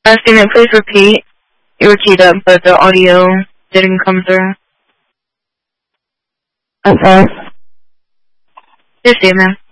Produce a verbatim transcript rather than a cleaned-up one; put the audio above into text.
Asking it, please repeat. You were keyed up, but the audio didn't come through. I'm sorry. Yes, ma'am.